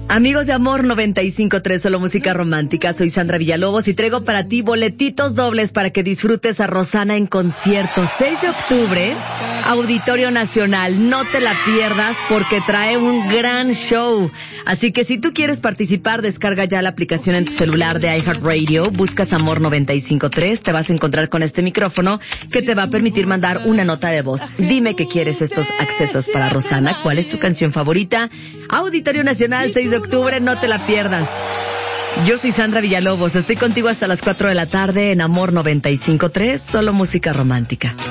Amigos de Amor 95.3, solo música romántica. Soy Sandra Villalobos y traigo para ti boletitos dobles para que disfrutes a Rosana en concierto. 6 de octubre, Auditorio Nacional. No te la pierdas porque trae un gran show. Así que si tú quieres participar, descarga ya la aplicación en tu celular de iHeartRadio. Buscas Amor 95.3. Te vas a encontrar con este micrófono que te va a permitir mandar una nota de voz. Dime que quieres estos accesos para Rosana. ¿Cuál es tu canción favorita? Auditorio Nacional, 6 de octubre, no te la pierdas. Yo soy Sandra Villalobos, estoy contigo hasta las 4 de la tarde en Amor 95.3, solo música romántica.